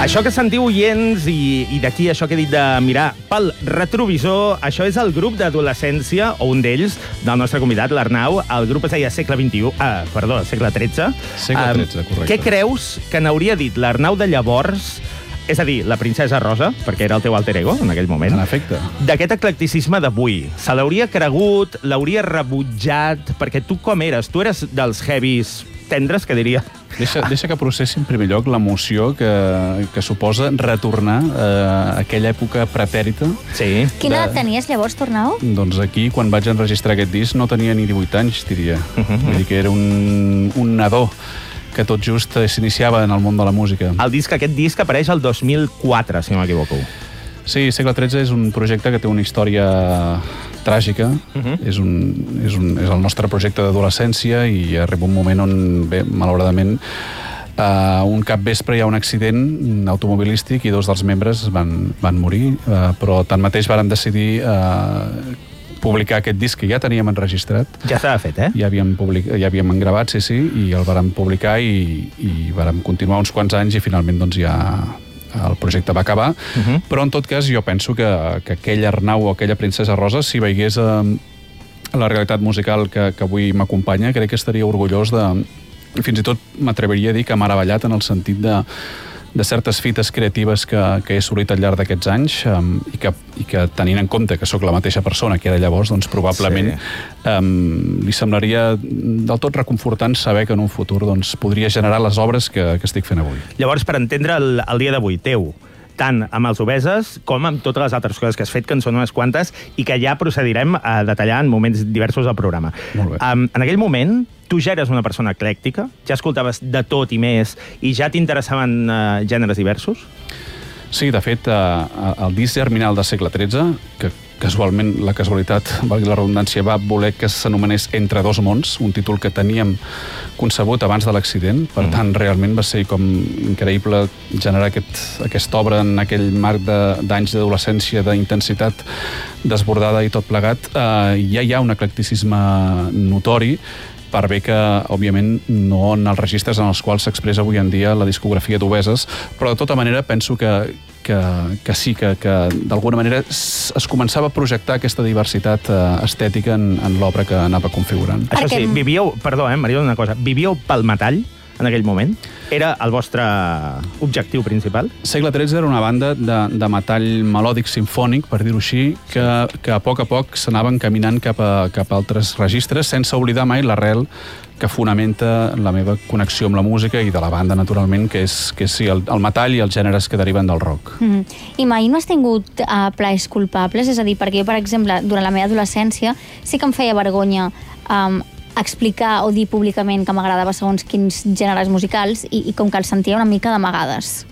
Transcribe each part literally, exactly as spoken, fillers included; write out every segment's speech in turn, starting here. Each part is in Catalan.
Això que sentiu, oients, i, i d'aquí això que he dit de mirar pel retrovisor, això és el grup d'adolescència, o un d'ells, del nostre convidat, l'Arnau. El grup es deia segle vint-i-u, ah, perdó, segle tretze. Segle tretze, correcte. Què creus que n'hauria dit l'Arnau de llavors, és a dir, la princesa Rosa, perquè era el teu alter ego en aquell moment, en efecte, d'aquest eclecticisme d'avui? Se l'hauria cregut, l'hauria rebutjat, perquè tu com eres? Tu eres dels heavies tendres, que diria... Deixa, deixa que processi en primer lloc l'emoció que, que suposa retornar a aquella època pretèrita. Sí. Quina edat tenies llavors, Arnau? Doncs aquí, quan vaig enregistrar aquest disc, no tenia ni divuit anys, diria. Uh -huh. Vull dir que era un, un nadó que tot just s'iniciava en el món de la música. El disc, aquest disc apareix el dos mil quatre, si no m'equivoco. Sí, segle tretze és un projecte que té una història tràgica. Uh-huh. és, un, és, un, és el nostre projecte d'adolescència i arriba un moment on, bé, malauradament, uh, un capvespre hi ha un accident automobilístic i dos dels membres van, van morir, uh, però tanmateix vàrem decidir uh, publicar aquest disc que ja teníem enregistrat. Ja s'ha fet, eh? Ja havíem, public... ja havíem engravat, sí, sí, i el vàrem publicar i, i vàrem continuar uns quants anys i finalment doncs ja... el projecte va acabar, uh-huh. però en tot cas jo penso que, que aquell Arnau o aquella princesa Rosa, si veiés eh, la realitat musical que, que avui m'acompanya, crec que estaria orgullós de... Fins i tot m'atreviria a dir que meravellat en el sentit de, de certes fites creatives que, que he assolit al llarg d'aquests anys um, i, que, i que tenint en compte que sóc la mateixa persona que era llavors, doncs probablement sí. um, li semblaria del tot reconfortant saber que en un futur doncs, podria generar les obres que, que estic fent avui. Llavors, per entendre el, el dia d'avui teu, tant amb els Obeses com amb totes les altres coses que has fet, que en són unes quantes, i que ja procedirem a detallar en moments diversos del programa. Molt bé. Um, en aquell moment, tu ja eres una persona eclèctica? Ja escoltaves de tot i més, i ja t'interessaven uh, gèneres diversos? Sí, de fet, uh, el disc germinal de segle tretze, que casualment, la casualitat, valgui la redundància, va voler que s'anomenés Entre dos mons, un títol que teníem concebut abans de l'accident. Per tant, mm. realment va ser com increïble generar aquest, aquesta obra en aquell marc d'anys d'adolescència, d'intensitat desbordada i tot plegat. Uh, ja hi ha un eclecticisme notori, per bé que, òbviament, no en els registres en els quals s'expressa avui en dia la discografia d'Obeses, però de tota manera penso que, que, que sí, que, que d'alguna manera es, es començava a projectar aquesta diversitat uh, estètica en, en l'obra que anava configurant. Això sí, vivíeu, perdó, eh, Maria, una cosa, vivíeu pel metall en aquell moment? Era el vostre objectiu principal? Segle tretze era una banda de, de metall melòdic simfònic, per dir-ho així, que, que a poc a poc s'anaven caminant cap a, cap a altres registres, sense oblidar mai l'arrel que fonamenta la meva connexió amb la música i de la banda, naturalment, que és, que és sí, el, el metall i els gèneres que deriven del rock. Mm. I mai no has tingut uh, plaers culpables? És a dir, perquè jo, per exemple, durant la meva adolescència sí que em feia vergonya um, explicar o dir públicament que m'agradava segons quins gèneres musicals i, i com que el sentia una mica d'amagades.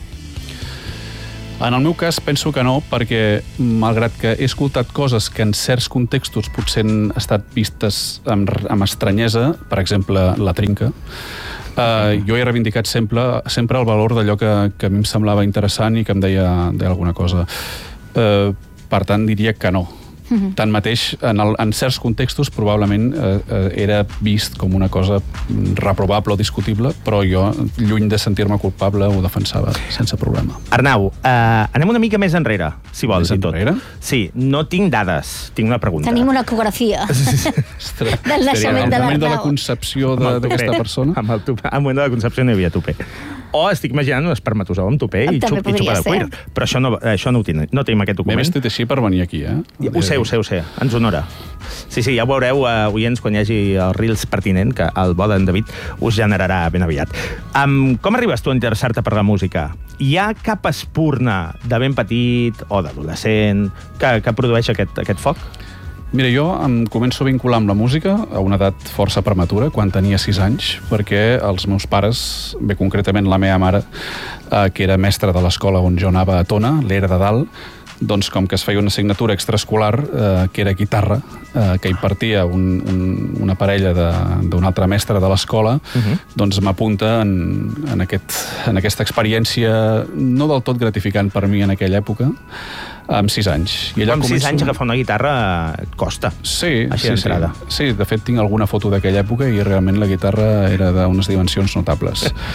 En el meu cas penso que no, perquè malgrat que he escoltat coses que en certs contextos potser han estat vistes amb, amb estranyesa, per exemple, la trinca, eh, jo he reivindicat sempre, sempre el valor d'allò que, que a mi em semblava interessant i que em deia, deia alguna cosa. Eh, per tant, diria que no. Uh-huh. Tanmateix, en, el, en certs contextos probablement eh, eh, era vist com una cosa reprovable o discutible, però jo, lluny de sentir-me culpable, ho defensava sense problema. Arnau, eh, anem una mica més enrere, si vols. Més enrere? Sí, no tinc dades, tinc una pregunta. Tenim una ecografia del naixement de l'Arnau. Al moment de la concepció d'aquesta persona? Amb el tupé. Al moment de la concepció no hi havia tupé. O estic imaginant un espermatozou amb tupé i, xup, i xupa de cuir. Però això no, això no ho tinc, no tenim aquest document. M'he vestit així per venir aquí, eh? Ho sé, ho sé, ho sé. Ens honora. Sí, sí, ja ho veureu, uh, oients, quan hi hagi el Reels pertinent, que el bo d'en David us generarà ben aviat. Um, com arribes tu a interessar-te per la música? Hi ha cap espurna de ben petit o d'adolescent que, que produeix aquest, aquest foc? Mira, jo em començo a vincular amb la música a una edat força prematura, quan tenia sis anys, perquè els meus pares, bé concretament la meva mare, eh, que era mestra de l'escola on jo anava a Tona, l'Era de Dalt, doncs com que es feia una assignatura extraescolar, eh, que era guitarra, eh, que impartia un, un, una parella d'un altre mestre de l'escola, uh-huh. doncs m'apunta en, en, aquest, en aquesta experiència no del tot gratificant per mi en aquella època, amb sis anys. I allà amb començo... sis anys agafar una guitarra et costa. Sí, així sí, d'entrada. Sí. sí, de fet tinc alguna foto d'aquella època i realment la guitarra era d'unes dimensions notables.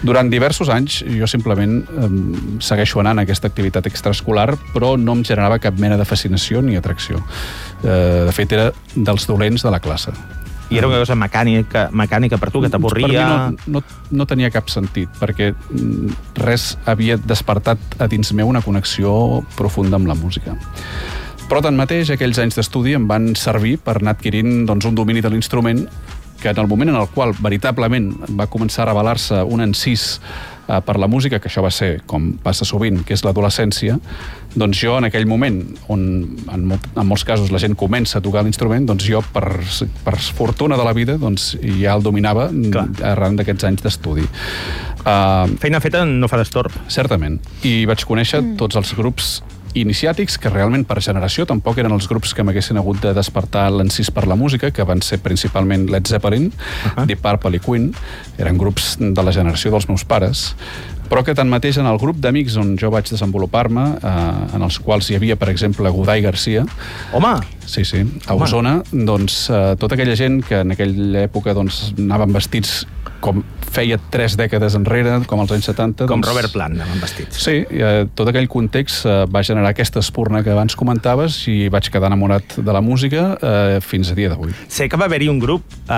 Durant diversos anys jo simplement eh, segueixo anant a aquesta activitat extraescolar, però no em generava cap mena de fascinació ni atracció. Eh, de fet, era dels dolents de la classe. I era una cosa mecànica, mecànica per tu, que t'avorria? Per mi no, no, no tenia cap sentit, perquè res havia despertat a dins meu una connexió profunda amb la música. Però tanmateix, aquells anys d'estudi em van servir per anar adquirint doncs, un domini de l'instrument que en el moment en el qual veritablement va començar a revelar-se un encís eh, per la música, que això va ser, com passa sovint, que és l'adolescència, doncs jo en aquell moment, on en, molt, en molts casos la gent comença a tocar l'instrument, doncs jo, per, per fortuna de la vida, doncs ja el dominava. Clar. Arran d'aquests anys d'estudi. Uh, Feina feta no fa destorb. Certament. I vaig conèixer mm. tots els grups iniciàtics, que realment per generació tampoc eren els grups que m'haguessin hagut de despertar l'encís per la música, que van ser principalment Led Zeppelin, uh-huh. Deep Purple i Queen. Eren grups de la generació dels meus pares, però que tanmateix en el grup d'amics on jo vaig desenvolupar-me, eh, en els quals hi havia, per exemple, Godai Garcia. Home! Sí, sí. A Osona, doncs, eh, tota aquella gent que en aquella època doncs, anaven vestits com feia tres dècades enrere, com als anys setanta... Com doncs, Robert Plant, anaven vestits. Sí, eh, tot aquell context eh, va generar aquesta espurna que abans comentaves i vaig quedar enamorat de la música eh, fins a dia d'avui. Sé que va haver-hi un grup eh,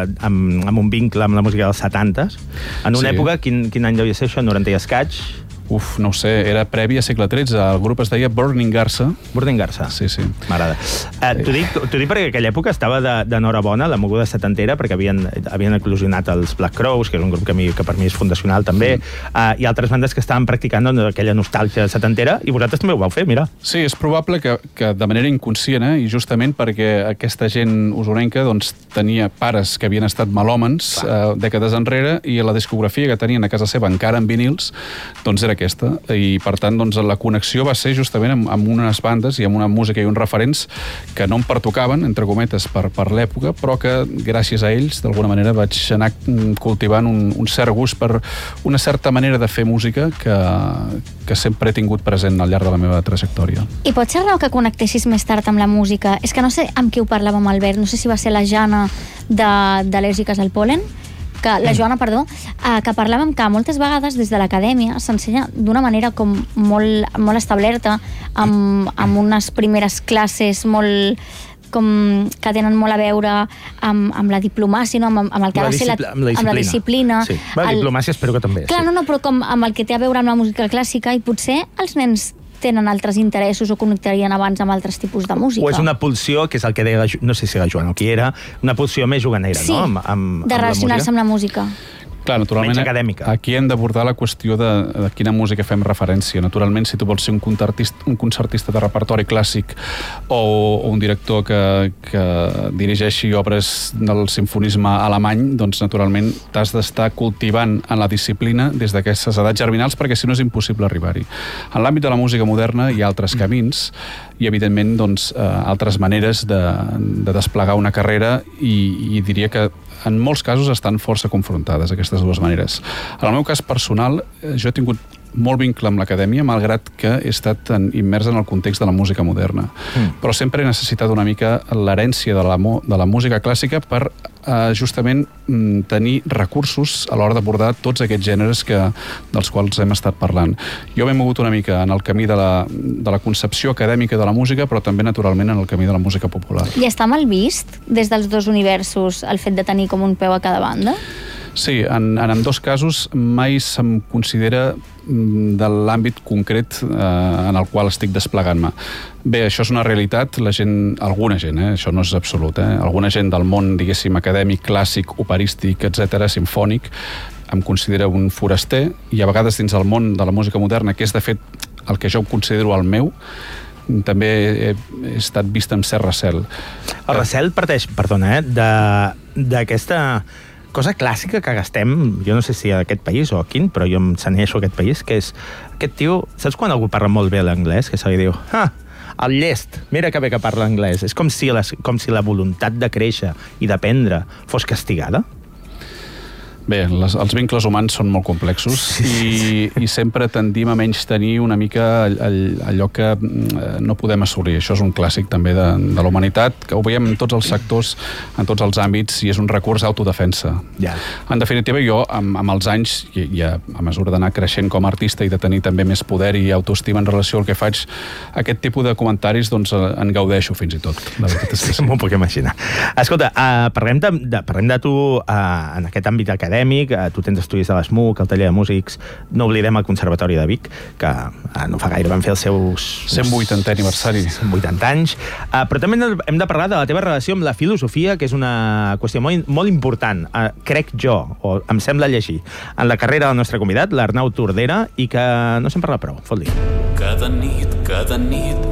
amb, amb un vincle amb la música dels setantes. En una sí. època, quin, quin any devia ser això? noranta i escaig? Uf, no ho sé, era previ a segle tretze. El grup es deia Burning Garza. Burning Garza? Sí, sí. M'agrada. Eh, T'ho dic, t'ho dic perquè aquella època estava d'enhorabona, la moguda setantera, perquè havien, havien eclosionat els Black Crowes, que és un grup que, mi, que per mi és fundacional també, mm. eh, i altres bandes que estaven practicant doncs, aquella nostàlgia setantera, i vosaltres també ho vau fer, mira. Sí, és probable que, que de manera inconscient, eh, i justament perquè aquesta gent usonenca doncs, tenia pares que havien estat melòmens eh, dècades enrere, i la discografia que tenien a casa seva encara en vinils, doncs era aquesta, i per tant doncs, la connexió va ser justament amb, amb unes bandes i amb una música i uns referents que no em pertocaven, entre cometes, per, per l'època, però que gràcies a ells d'alguna manera vaig anar cultivant un, un cert gust per una certa manera de fer música que, que sempre he tingut present al llarg de la meva trajectòria. I pot ser raó que connectessis més tard amb la música? És que no sé amb qui ho parlàvem amb Albert, no sé si va ser la Jana de, d'Al·lèrgiques al pol·len, que, la Joana, perdó, eh, que parlàvem que moltes vegades des de l'acadèmia s'ensenya d'una manera com molt, molt establerta, amb, amb unes primeres classes molt com que tenen molt a veure amb, amb la diplomàcia, no? amb, amb el que ha de ser la, amb la disciplina. Amb la disciplina. Sí. La el, diplomàcia espero que també. Clar, sí. no, no, però com amb el que té a veure amb la música clàssica, i potser els nens tenen altres interessos o connectarien abans amb altres tipus de música. O és una pulsió, que és el que deia, no sé si la Joana o qui era, una pulsió més juganera, sí, no? Amb, amb, de relacionar-se amb la música. Clar, naturalment, menys acadèmica. Aquí hem d'abordar la qüestió de, de quina música fem referència. Naturalment, si tu vols ser un concertista, un concertista de repertori clàssic o, o un director que, que dirigeixi obres del simfonisme alemany, doncs naturalment t'has d'estar cultivant en la disciplina des d'aquestes edats germinals, perquè si no és impossible arribar-hi. En l'àmbit de la música moderna hi ha altres camins i, evidentment, doncs, eh, altres maneres de, de desplegar una carrera i, i diria que en molts casos estan força confrontades aquestes dues maneres. En el meu cas personal, jo he tingut molt vincle amb l'acadèmia, malgrat que he estat en, immers en el context de la música moderna. Mm. Però sempre he necessitat una mica l'herència de, la, de la música clàssica per eh, justament mm, tenir recursos a l'hora d'abordar tots aquests gèneres que, dels quals hem estat parlant. Jo m'he mogut una mica en el camí de la, de la concepció acadèmica de la música, però també naturalment en el camí de la música popular. I està mal vist des dels dos universos el fet de tenir com un peu a cada banda? Sí, en, en, en dos casos mai se'm considera de l'àmbit concret eh, en el qual estic desplegant-me. Bé, això és una realitat, la gent, alguna gent, eh, això no és absolut, eh, alguna gent del món, diguéssim, acadèmic, clàssic, operístic, etcètera, simfònic, em considera un foraster, i a vegades dins el món de la música moderna, que és de fet el que jo considero el meu, també he, he estat vist amb cert recel. El recel parteix, perdona, eh, d'aquesta cosa clàssica que gastem, jo no sé si a aquest país o a quin, però jo em saneixo aquest país, que és aquest tio, saps quan algú parla molt bé l'anglès, que se li diu, ah, el llest, mira que bé que parla anglès. És com si, les, com si la voluntat de créixer i d'aprendre fos castigada? Bé, les, els vincles humans són molt complexos i, i sempre tendim a menys tenir una mica allò que no podem assolir. Això és un clàssic també de, de la humanitat, que ho veiem en tots els sectors, en tots els àmbits, i és un recurs d'autodefensa. Ja. En definitiva, jo, amb, amb els anys, i, i a, a mesura d'anar creixent com a artista i de tenir també més poder i autoestima en relació al que faig, aquest tipus de comentaris doncs, en gaudeixo fins i tot. La veritat és que sí. M'ho puc imaginar. Escolta, uh, parlem, de, de, parlem de tu uh, en aquest àmbit acadèmic. Tu tens estudis de l'ESMUC, el taller de músics, no oblidem el Conservatori de Vic, que uh, no fa gaire van fer els seus... cent vuitantè aniversari. cent vuitanta anys. Uh, però també hem de parlar de la teva relació amb la filosofia, que és una qüestió molt, molt important, uh, crec jo, o em sembla llegir, en la carrera del nostre convidat, l'Arnau Tordera, i que no se'n parla prou. Fot-li. Cada nit, cada nit,